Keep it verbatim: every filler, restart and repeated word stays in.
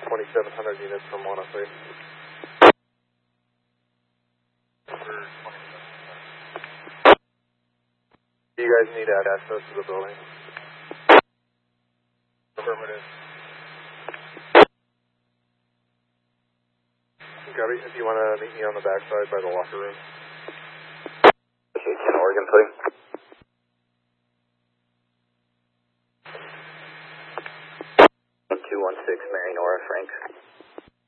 twenty-seven hundred units from one oh three. Do you guys need to add access to the building? Affirmative. Gabby, if you want to meet me on the backside by the locker room. ten Oregon, please. two one six, Mary Nora, Frank.